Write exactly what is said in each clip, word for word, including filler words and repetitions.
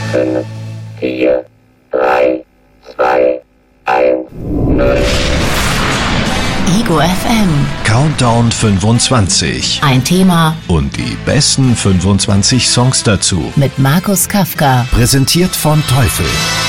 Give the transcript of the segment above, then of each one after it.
fünf, vier, drei, zwei, eins, null. Ego F M. Countdown fünfundzwanzig. Ein Thema Und die besten fünfundzwanzig Songs dazu. mit Markus Kafka. Präsentiert von Teufel.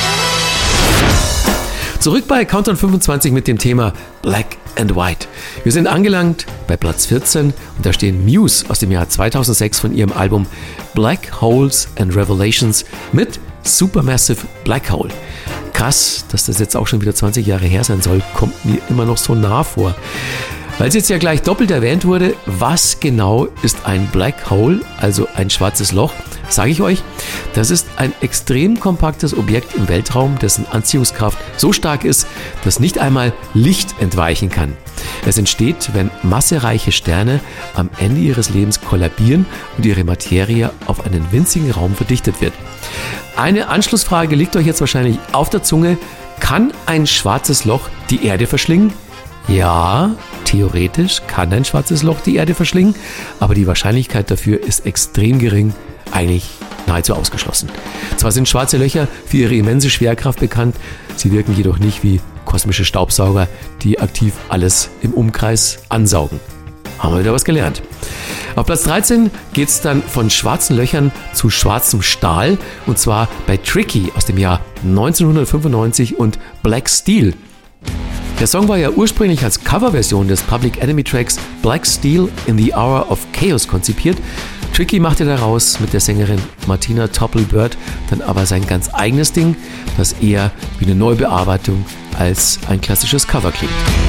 Zurück bei Countdown fünfundzwanzig mit dem Thema Black and White. Wir sind angelangt bei Platz vierzehn und da stehen Muse aus dem Jahr zweitausendsechs von ihrem Album Black Holes and Revelations mit Supermassive Black Hole. Krass, dass das jetzt auch schon wieder zwanzig Jahre her sein soll, kommt mir immer noch so nah vor. Weil es jetzt ja gleich doppelt erwähnt wurde, was genau ist ein Black Hole, also ein schwarzes Loch, sage ich euch. Das ist ein extrem kompaktes Objekt im Weltraum, dessen Anziehungskraft so stark ist, dass nicht einmal Licht entweichen kann. Es entsteht, wenn massereiche Sterne am Ende ihres Lebens kollabieren und ihre Materie auf einen winzigen Raum verdichtet wird. Eine Anschlussfrage liegt euch jetzt wahrscheinlich auf der Zunge. Kann ein schwarzes Loch die Erde verschlingen? Ja, theoretisch kann ein schwarzes Loch die Erde verschlingen, aber die Wahrscheinlichkeit dafür ist extrem gering, eigentlich nahezu ausgeschlossen. Zwar sind schwarze Löcher für ihre immense Schwerkraft bekannt, sie wirken jedoch nicht wie kosmische Staubsauger, die aktiv alles im Umkreis ansaugen. Haben wir wieder was gelernt. Auf Platz dreizehn geht es dann von schwarzen Löchern zu schwarzem Stahl, und zwar bei Tricky aus dem Jahr neunzehnhundertfünfundneunzig und Black Steel. Der Song war ja ursprünglich als Coverversion des Public Enemy Tracks Black Steel in the Hour of Chaos konzipiert. Tricky machte daraus mit der Sängerin Martina Topley-Bird dann aber sein ganz eigenes Ding, das eher wie eine Neubearbeitung als ein klassisches Cover klingt.